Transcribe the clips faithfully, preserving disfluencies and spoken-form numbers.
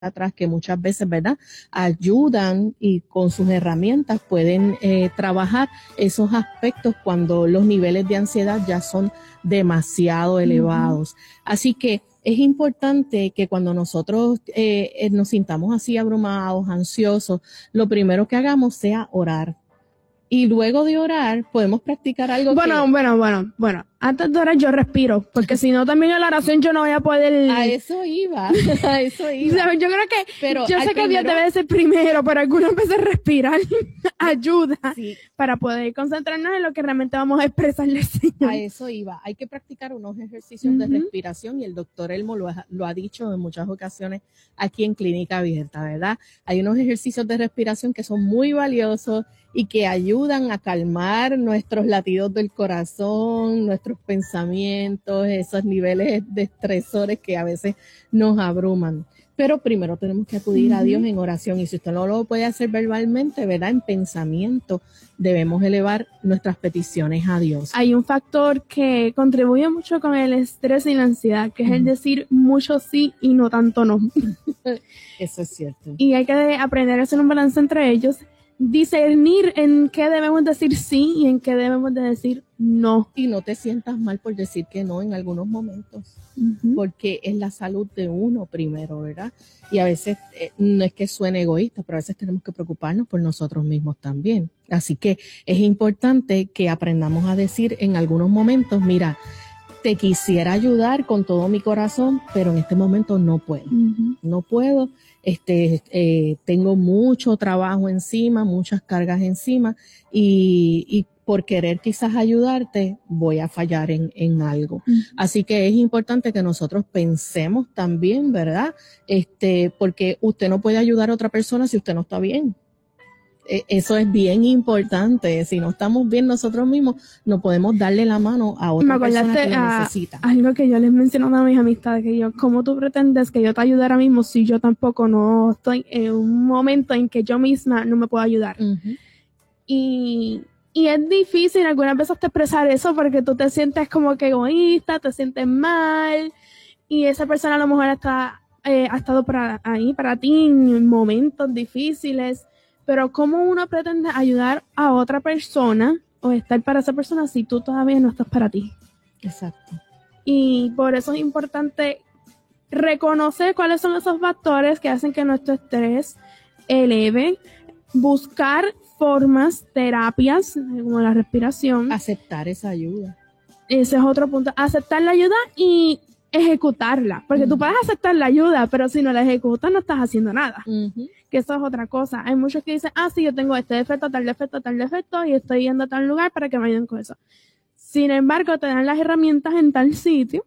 atrás que muchas veces, ¿verdad?, ayudan y con sus herramientas pueden eh, trabajar esos aspectos cuando los niveles de ansiedad ya son demasiado elevados. Uh-huh. Así que es importante que cuando nosotros eh, nos sintamos así abrumados, ansiosos, lo primero que hagamos sea orar. Y luego de orar, podemos practicar algo bueno, que... Bueno, bueno, bueno. Antes de orar yo respiro, porque si no también en la oración yo no voy a poder... A eso iba, a eso iba. Yo creo que... Pero yo sé primero... que Dios debe ser primero, pero algunas veces respirar ayuda sí. para poder concentrarnos en lo que realmente vamos a expresarle al Señor. A eso iba. Hay que practicar unos ejercicios uh-huh. de respiración y el doctor Elmo lo ha, lo ha dicho en muchas ocasiones aquí en Clínica Abierta, ¿verdad? Hay unos ejercicios de respiración que son muy valiosos y que ayudan a calmar nuestros latidos del corazón, nuestros pensamientos, esos niveles de estresores que a veces nos abruman. Pero primero tenemos que acudir uh-huh. a Dios en oración, y si usted no lo puede hacer verbalmente, ¿verdad?, en pensamiento, debemos elevar nuestras peticiones a Dios. Hay un factor que contribuye mucho con el estrés y la ansiedad, que es uh-huh. el decir mucho sí y no tanto no. Eso es cierto. Y hay que aprender a hacer un balance entre ellos, discernir en qué debemos decir sí y en qué debemos de decir no. Y no te sientas mal por decir que no en algunos momentos, uh-huh. porque es la salud de uno primero, ¿verdad? Y a veces eh, no es que suene egoísta, pero a veces tenemos que preocuparnos por nosotros mismos también. Así que es importante que aprendamos a decir en algunos momentos, mira, te quisiera ayudar con todo mi corazón, pero en este momento no puedo. Uh-huh. No puedo. Este, eh, tengo mucho trabajo encima, muchas cargas encima, y, y por querer quizás ayudarte, voy a fallar en, en algo. Uh-huh. Así que es importante que nosotros pensemos también, ¿verdad? Este, porque usted no puede ayudar a otra persona si usted no está bien. Eso es bien importante. Si no estamos bien nosotros mismos, no podemos darle la mano a otra persona que lo necesita. Algo que yo les menciono a mis amistades, que yo, ¿cómo tú pretendes que yo te ayude ahora mismo si yo tampoco no estoy en un momento en que yo misma no me puedo ayudar? Uh-huh. Y, y es difícil algunas veces te expresar eso porque tú te sientes como que egoísta, te sientes mal, y esa persona a lo mejor está, eh, ha estado para, ahí para ti en momentos difíciles. Pero ¿cómo uno pretende ayudar a otra persona o estar para esa persona si tú todavía no estás para ti? Exacto. Y por eso es importante reconocer cuáles son esos factores que hacen que nuestro estrés eleve, buscar formas, terapias, como la respiración. Aceptar esa ayuda. Ese es otro punto. Aceptar la ayuda y ejecutarla. Porque uh-huh. tú puedes aceptar la ayuda, pero si no la ejecutas no estás haciendo nada. Uh-huh. Que eso es otra cosa. Hay muchos que dicen, ah, sí, yo tengo este defecto, tal defecto, tal defecto, y estoy yendo a tal lugar para que me ayuden con eso. Sin embargo, te dan las herramientas en tal sitio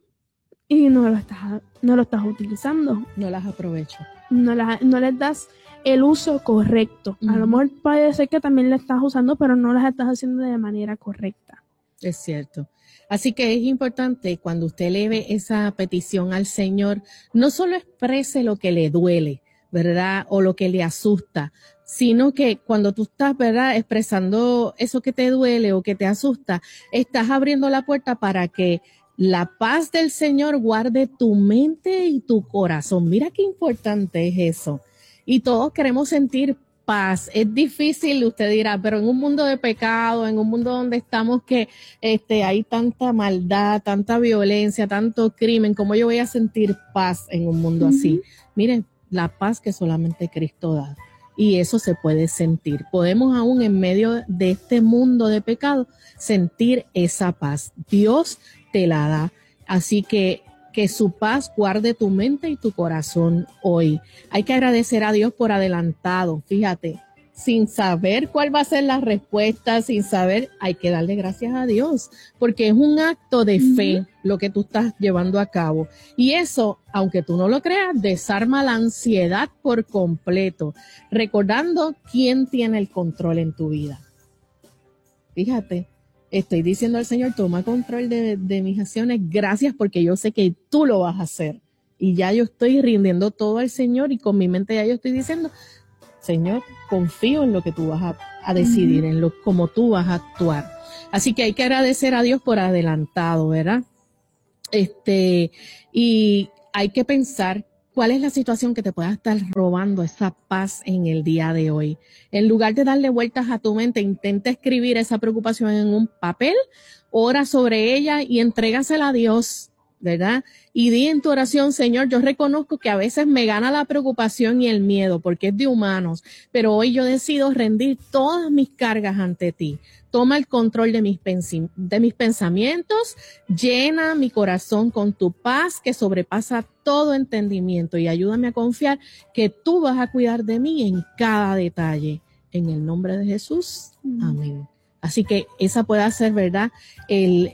y no lo estás, no lo estás utilizando. No las aprovecho. No, las, no les das el uso correcto. Uh-huh. A lo mejor puede ser que también la estás usando, pero no las estás haciendo de manera correcta. Es cierto. Así que es importante cuando usted eleve esa petición al Señor, no solo exprese lo que le duele, ¿verdad?, o lo que le asusta, sino que cuando tú estás, ¿verdad?, expresando eso que te duele o que te asusta, estás abriendo la puerta para que la paz del Señor guarde tu mente y tu corazón. Mira qué importante es eso. Y todos queremos sentir paz. Es difícil, usted dirá, pero en un mundo de pecado, en un mundo donde estamos que este, hay tanta maldad, tanta violencia, tanto crimen, ¿cómo yo voy a sentir paz en un mundo uh-huh. así? Miren, la paz que solamente Cristo da. Y eso se puede sentir. Podemos aún en medio de este mundo de pecado sentir esa paz. Dios te la da. Así que que su paz guarde tu mente y tu corazón hoy. Hay que agradecer a Dios por adelantado, fíjate, sin saber cuál va a ser la respuesta, sin saber, hay que darle gracias a Dios, porque es un acto de fe uh-huh. lo que tú estás llevando a cabo. Y eso, aunque tú no lo creas, desarma la ansiedad por completo, recordando quién tiene el control en tu vida. Fíjate. Estoy diciendo al Señor, toma control de, de mis acciones, gracias porque yo sé que tú lo vas a hacer. Y ya yo estoy rindiendo todo al Señor y con mi mente ya yo estoy diciendo, Señor, confío en lo que tú vas a, a decidir, uh-huh. en lo como tú vas a actuar. Así que hay que agradecer a Dios por adelantado, ¿verdad? Este, y hay que pensar ¿Cuál es la situación que te pueda estar robando esa paz en el día de hoy? En lugar de darle vueltas a tu mente, intenta escribir esa preocupación en un papel, ora sobre ella y entrégasela a Dios, ¿verdad? Y di en tu oración, Señor, yo reconozco que a veces me gana la preocupación y el miedo porque es de humanos, pero hoy yo decido rendir todas mis cargas ante ti. Toma el control de mis, pensi- de mis pensamientos, llena mi corazón con tu paz que sobrepasa todo entendimiento y ayúdame a confiar que tú vas a cuidar de mí en cada detalle. En el nombre de Jesús, amén. Así que esa puede ser, ¿verdad?, el,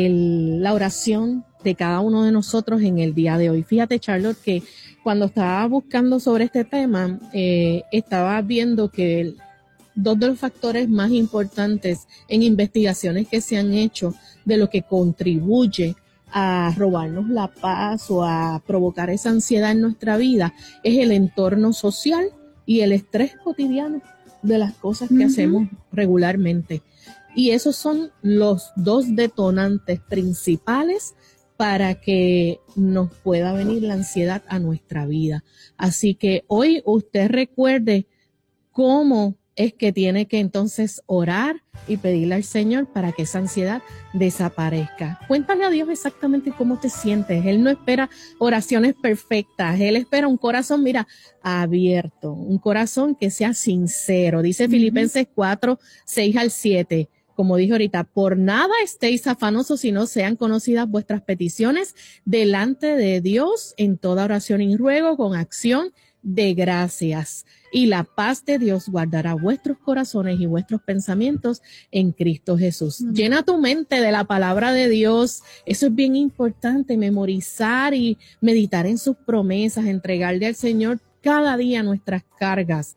el, la oración de cada uno de nosotros en el día de hoy. Fíjate, Charlotte, que cuando estaba buscando sobre este tema, eh, estaba viendo que el, dos de los factores más importantes en investigaciones que se han hecho de lo que contribuye a robarnos la paz o a provocar esa ansiedad en nuestra vida es el entorno social y el estrés cotidiano de las cosas que uh-huh. hacemos regularmente. Y esos son los dos detonantes principales para que nos pueda venir la ansiedad a nuestra vida. Así que hoy usted recuerde cómo es que tiene que entonces orar y pedirle al Señor para que esa ansiedad desaparezca. Cuéntale a Dios exactamente cómo te sientes. Él no espera oraciones perfectas. Él espera un corazón, mira, abierto, un corazón que sea sincero. Dice uh-huh. Filipenses cuatro, seis al siete. Como dije ahorita, por nada estéis afanosos, sino sean conocidas vuestras peticiones delante de Dios en toda oración y ruego con acción de gracias. Y la paz de Dios guardará vuestros corazones y vuestros pensamientos en Cristo Jesús. Mm. Llena tu mente de la palabra de Dios. Eso es bien importante, memorizar y meditar en sus promesas, entregarle al Señor cada día nuestras cargas.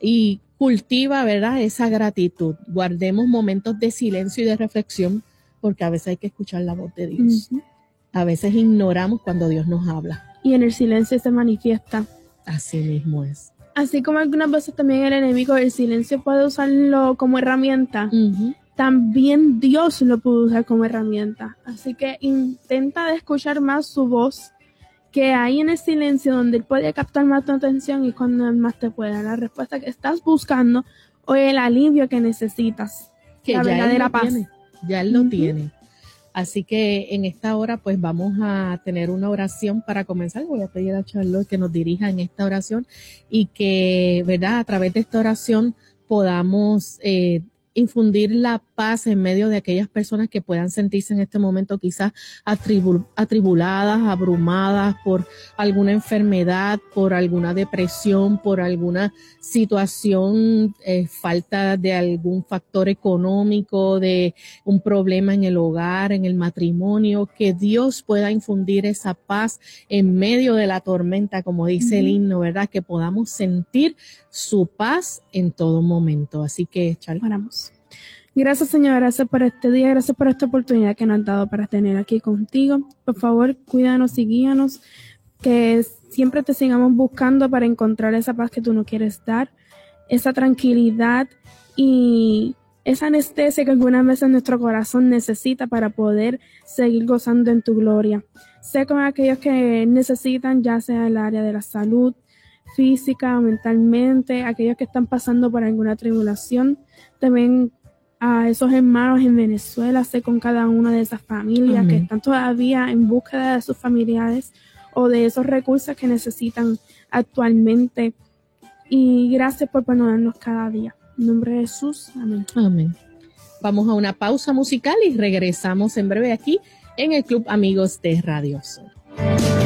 Y cultiva, ¿verdad?, esa gratitud. Guardemos momentos de silencio y de reflexión, porque a veces hay que escuchar la voz de Dios. Uh-huh. A veces ignoramos cuando Dios nos habla. Y en el silencio se manifiesta. Así mismo es. Así como algunas veces también el enemigo el silencio puede usarlo como herramienta, uh-huh. también Dios lo puede usar como herramienta. Así que intenta de escuchar más su voz, que hay en el silencio donde Él puede captar más tu atención y cuando Él más te puede dar la respuesta que estás buscando o el alivio que necesitas. Que la ya verdadera él lo paz. Tiene, ya Él lo uh-huh. tiene. Así que en esta hora pues vamos a tener una oración para comenzar. Voy a pedir a Charlotte que nos dirija en esta oración y que, ¿verdad?, a través de esta oración podamos eh, infundir la paz en medio de aquellas personas que puedan sentirse en este momento quizás atribu- atribuladas, abrumadas por alguna enfermedad, por alguna depresión, por alguna situación, eh, falta de algún factor económico, de un problema en el hogar, en el matrimonio, que Dios pueda infundir esa paz en medio de la tormenta, como dice uh-huh. el himno, ¿verdad? Que podamos sentir su paz en todo momento. Así que, Charlotte. Oramos. Gracias, Señor, gracias por este día, gracias por esta oportunidad que nos has dado para tener aquí contigo. Por favor, cuídanos y guíanos, que siempre te sigamos buscando para encontrar esa paz que tú nos quieres dar, esa tranquilidad y esa anestesia que algunas veces nuestro corazón necesita para poder seguir gozando en tu gloria. Sé con aquellos que necesitan, ya sea el área de la salud, física, mentalmente, aquellos que están pasando por alguna tribulación, también a esos hermanos en Venezuela, sé con cada una de esas familias Amén. Que están todavía en búsqueda de sus familiares o de esos recursos que necesitan actualmente. Y gracias por perdonarnos cada día. En nombre de Jesús, amén. Amén. Vamos a una pausa musical y regresamos en breve aquí en el Club Amigos de Radio Sol.